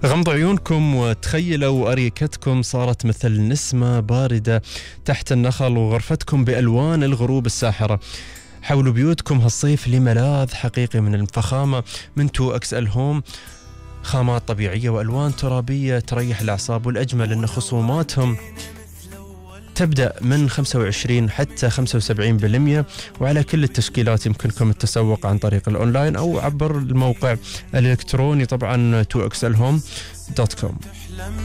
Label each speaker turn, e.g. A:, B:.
A: غمضوا عيونكم وتخيلوا أريكتكم صارت مثل نسمة باردة تحت النخل، وغرفتكم بألوان الغروب الساحرة. حولوا بيوتكم هالصيف لملاذ حقيقي من الفخامة من 2XL هوم، خامات طبيعية وألوان ترابية تريح الأعصاب، والأجمل أن خصوماتهم تبدأ من 25 حتى 75%، وعلى كل التشكيلات يمكنكم التسوق عن طريق الأونلاين أو عبر الموقع الإلكتروني طبعا 2xlhome.com.